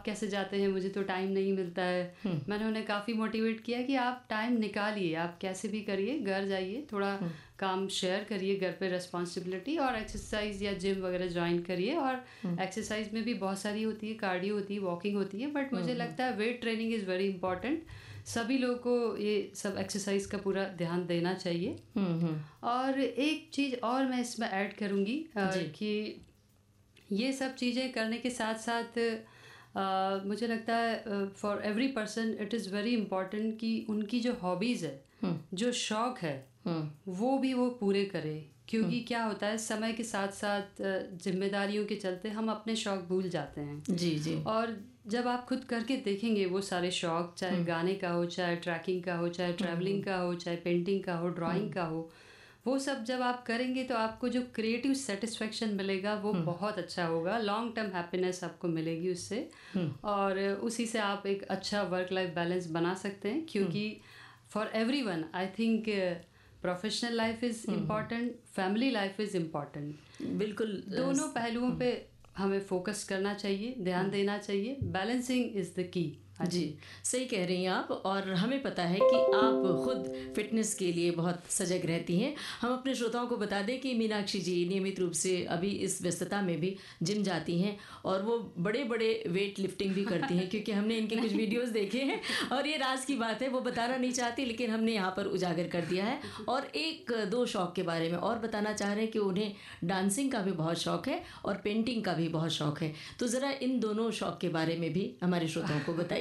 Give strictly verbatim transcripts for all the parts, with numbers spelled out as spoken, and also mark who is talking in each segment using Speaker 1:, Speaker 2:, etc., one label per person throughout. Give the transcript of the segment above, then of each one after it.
Speaker 1: कैसे जाते हैं, मुझे तो टाइम नहीं मिलता है। मैंने उन्हें काफ़ी मोटिवेट किया कि आप टाइम निकालिए, आप कैसे भी करिए, घर जाइए, थोड़ा काम शेयर करिए घर पे रिस्पॉन्सिबिलिटी, और एक्सरसाइज या जिम वगैरह ज्वाइन करिए। और एक्सरसाइज में भी बहुत सारी होती है, कार्डियो होती है, वॉकिंग होती है, बट मुझे लगता है weight training is very important. सभी लोगों को ये सब एक्सरसाइज का पूरा ध्यान देना चाहिए। और एक चीज़ और मैं इसमें ऐड करूँगी कि ये सब चीज़ें करने के साथ साथ uh, मुझे लगता है for every person it is very important कि उनकी जो हॉबीज़ है, जो शौक़ है, वो भी वो पूरे करे। क्योंकि क्या होता है, समय के साथ साथ जिम्मेदारियों के चलते हम अपने शौक़ भूल जाते हैं।
Speaker 2: जी जी।
Speaker 1: और जब आप खुद करके देखेंगे वो सारे शौक़, चाहे गाने का हो, चाहे ट्रैकिंग का हो, चाहे ट्रैवलिंग का हो, चाहे पेंटिंग का हो, ड्राइंग का हो, वो सब जब आप करेंगे तो आपको जो क्रिएटिव सेटिस्फेक्शन मिलेगा वो बहुत अच्छा होगा। लॉन्ग टर्म हैप्पीनेस आपको मिलेगी उससे, और उसी से आप एक अच्छा वर्क लाइफ बैलेंस बना सकते हैं। क्योंकि for everyone I think professional life is important, family life is important.
Speaker 2: बिल्कुल,
Speaker 1: दोनों पहलुओं पे हमें फोकस करना चाहिए, ध्यान देना चाहिए। Balancing is the key.
Speaker 2: जी, सही कह रही हैं आप। और हमें पता है कि आप खुद फिटनेस के लिए बहुत सजग रहती हैं। हम अपने श्रोताओं को बता दें कि मीनाक्षी जी नियमित रूप से अभी इस व्यस्तता में भी जिम जाती हैं, और वो बड़े बड़े वेट लिफ्टिंग भी करती हैं, क्योंकि हमने इनके कुछ वीडियोस देखे हैं। और ये राज की बात है, वो बताना नहीं चाहती, लेकिन हमने यहाँ पर उजागर कर दिया है। और एक दो शौक़ के बारे में और बताना चाह रहे हैं कि उन्हें डांसिंग का भी बहुत शौक़ है और पेंटिंग का भी बहुत शौक़ है। तो ज़रा इन दोनों शौक़ के बारे में भी हमारे श्रोताओं को बताइए।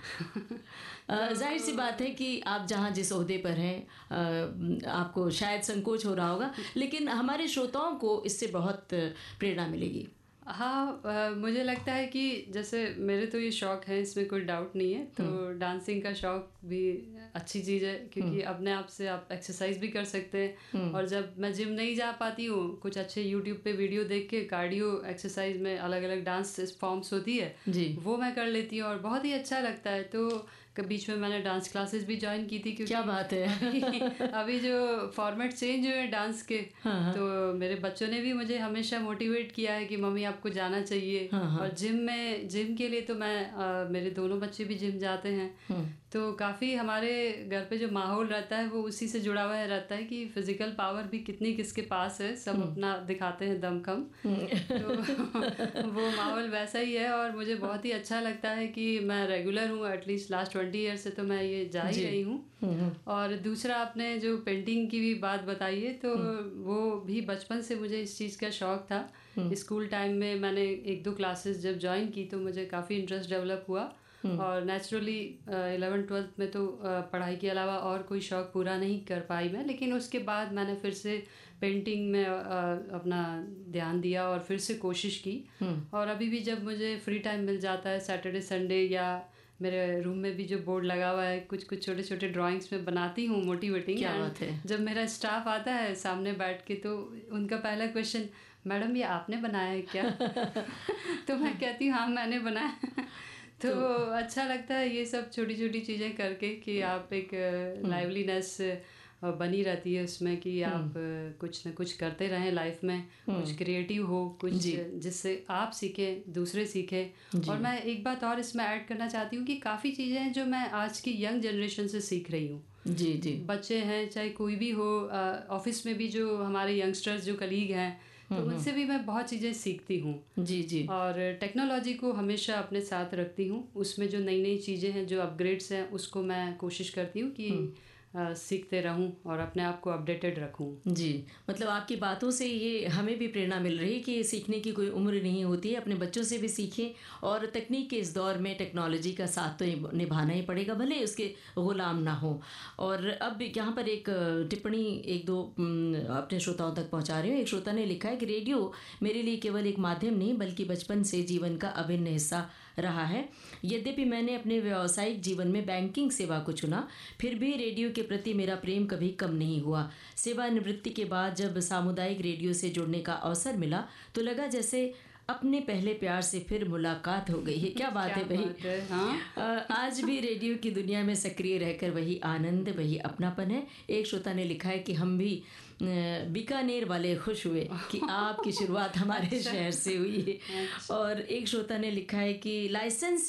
Speaker 2: जाहिर सी बात है कि आप जहाँ जिस ओहदे पर हैं आपको शायद संकोच हो रहा होगा, लेकिन हमारे श्रोताओं को इससे बहुत प्रेरणा मिलेगी।
Speaker 1: हाँ, आ, मुझे लगता है कि जैसे मेरे तो ये शौक़ है, इसमें कोई डाउट नहीं है। तो डांसिंग का शौक़ भी अच्छी चीज़ है, क्योंकि अपने आप से आप एक्सरसाइज भी कर सकते हैं। और जब मैं जिम नहीं जा पाती हूँ, कुछ अच्छे यूट्यूब पे वीडियो देख के कार्डियो एक्सरसाइज में अलग अलग डांस फॉर्म्स होती है जी, वो मैं कर लेती हूँ और बहुत ही अच्छा लगता है। तो बीच में मैंने डांस क्लासेस भी ज्वाइन की थी, क्योंकि
Speaker 2: क्या बात है
Speaker 1: अभी, अभी जो फॉर्मेट चेंज हुए डांस के, हाँ, तो मेरे बच्चों ने भी मुझे हमेशा मोटिवेट किया है कि मम्मी आपको जाना चाहिए। हाँ, और जिम में जिम के लिए तो मैं आ, मेरे दोनों बच्चे भी जिम जाते हैं। तो काफ़ी हमारे घर पे जो माहौल रहता है वो उसी से जुड़ा हुआ है रहता है कि फिज़िकल पावर भी कितनी किसके पास है, सब अपना दिखाते हैं दमखम। तो वो माहौल वैसा ही है, और मुझे बहुत ही अच्छा लगता है कि मैं रेगुलर हूँ। एटलीस्ट लास्ट ट्वेंटी ईयर से तो मैं ये जा ही रही हूँ। और दूसरा, आपने जो पेंटिंग की भी बात बताई है, तो वो भी बचपन से मुझे इस चीज़ का शौक़ था। स्कूल टाइम में मैंने एक दो क्लासेस जब ज्वाइन की तो मुझे काफ़ी इंटरेस्ट डेवलप हुआ। और नेचुरली इलेवन ट्वेल्थ में तो uh, पढ़ाई के अलावा और कोई शौक़ पूरा नहीं कर पाई मैं, लेकिन उसके बाद मैंने फिर से पेंटिंग में uh, अपना ध्यान दिया और फिर से कोशिश की। और अभी भी जब मुझे फ्री टाइम मिल जाता है, सैटरडे संडे, या मेरे रूम में भी जो बोर्ड लगा हुआ है, कुछ कुछ छोटे छोटे ड्राइंग्स में बनाती हूँ मोटिवेटिंग।
Speaker 2: क्या बात है।
Speaker 1: जब मेरा स्टाफ आता है सामने बैठ के, तो उनका पहला क्वेश्चन, मैडम ये आपने बनाया है क्या? तो मैं कहती हूँ हाँ मैंने बनाया। तो, तो अच्छा लगता है ये सब छोटी छोटी चीज़ें करके कि आप एक लाइवलीनेस बनी रहती है उसमें, कि आप कुछ न कुछ करते रहें लाइफ में, कुछ क्रिएटिव हो, कुछ जिससे आप सीखें, दूसरे सीखें। और मैं एक बात और इसमें ऐड करना चाहती हूँ कि काफ़ी चीज़ें हैं जो मैं आज की यंग जनरेशन से सीख रही हूँ।
Speaker 2: जी जी।
Speaker 1: बच्चे हैं चाहे कोई भी हो, ऑफिस में भी जो हमारे यंगस्टर्स जो कलीग हैं, तो उनसे भी मैं बहुत चीज़ें सीखती हूँ।
Speaker 2: जी जी।
Speaker 1: और टेक्नोलॉजी को हमेशा अपने साथ रखती हूँ, उसमें जो नई नई चीज़ें हैं, जो अपग्रेड्स हैं, उसको मैं कोशिश करती हूँ कि आ, सीखते रहूं और अपने आप को अपडेटेड रखूं।
Speaker 2: जी, मतलब आपकी बातों से ये हमें भी प्रेरणा मिल रही है कि सीखने की कोई उम्र नहीं होती है। अपने बच्चों से भी सीखें, और तकनीक के इस दौर में टेक्नोलॉजी का साथ तो निभाना ही पड़ेगा, भले उसके गुलाम ना हो। और अब यहाँ पर एक टिप्पणी एक दो अपने श्रोताओं तक पहुँचा रही हूँ। एक श्रोता ने लिखा है कि रेडियो मेरे लिए केवल एक माध्यम नहीं बल्कि बचपन से जीवन का अभिन्न हिस्सा रहा है। यद्यपि मैंने अपने व्यावसायिक जीवन में बैंकिंग सेवा को चुना, फिर भी रेडियो के प्रति मेरा प्रेम कभी कम नहीं हुआ। सेवानिवृत्ति के बाद जब सामुदायिक रेडियो से जुड़ने का अवसर मिला तो लगा जैसे अपने पहले प्यार से फिर मुलाकात हो गई है। क्या बात
Speaker 1: क्या
Speaker 2: है भाई।
Speaker 1: बात है, हाँ?
Speaker 2: आज भी रेडियो की दुनिया में सक्रिय रहकर वही आनंद, वही अपनापन है। एक श्रोता ने लिखा है कि हम भी बीकानेर वाले खुश हुए कि आपकी शुरुआत हमारे शहर से हुई है। और एक श्रोता ने लिखा है कि लाइसेंस